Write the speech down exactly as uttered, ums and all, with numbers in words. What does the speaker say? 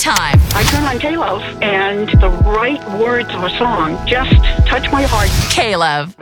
time. I turn on K-Love, and the right words of a song just touch my heart. K-Love.